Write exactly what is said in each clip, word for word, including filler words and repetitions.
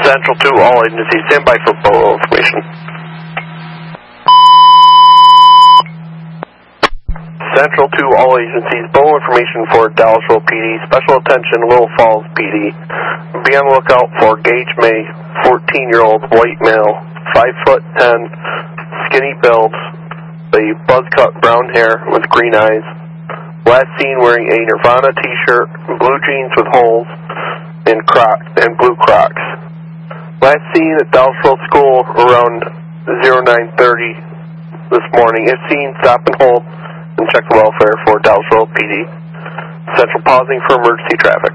Central to all agencies, stand by for photo information. Central to all agencies, photo information for Dallasville P D, special attention Little Falls P D. Be on the lookout for Gage May, fourteen-year-old white male, five foot ten, skinny build, a buzz cut brown hair with green eyes. Last seen wearing a Nirvana t-shirt, blue jeans with holes, and croc and blue Crocs. Last seen at Dallasville School around oh nine thirty this morning. If seen, stop and hold and check the welfare for Dallasville P D. Central pausing for emergency traffic.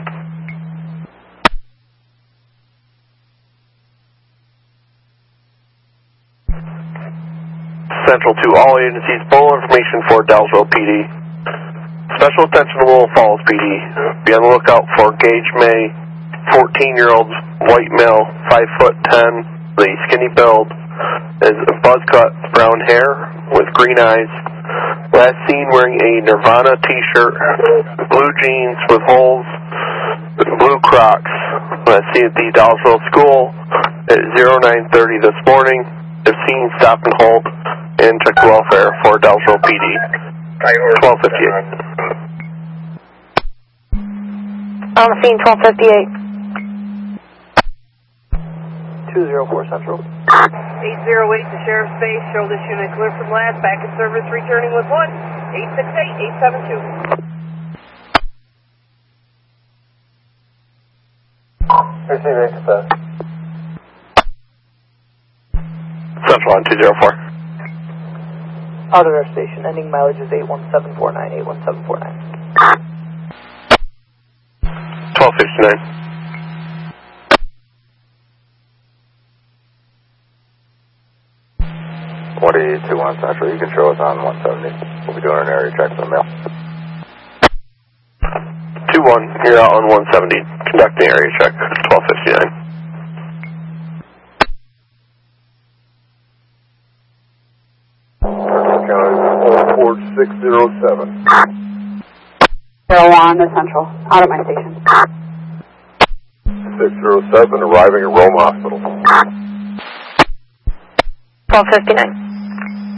Central to all agencies, full information for Dallasville P D. Special attention to Little Falls P D. Be on the lookout for Gage May, fourteen-year-old white male, five foot ten, the skinny build, is a buzz cut brown hair with green eyes. Last seen wearing a Nirvana t-shirt, blue jeans with holes, blue Crocs. Last seen at the Dallasville School at oh nine thirty this morning. If seen, stop and hold and check the welfare for Dallasville P D. twelve fifty-eight. On the scene, twelve fifty-eight. two oh four Central. eight oh eight to Sheriff's Base. Show this unit clear from last. Back in service, returning with one. eight six eight, eight seven two. Receive access. Central on two oh four. Out of our station. Ending mileage is eight one seven four nine, eight one seven four nine. twelve fifty-nine. one eight two one Central, you can show us on one seventy. We'll be doing an area check for the mail. two one, you're out on one seventy. Conducting area check, twelve fifty-nine. four six zero seven. zero one to Central. Out of my station. six zero seven, arriving at Rome Hospital. twelve fifty-nine.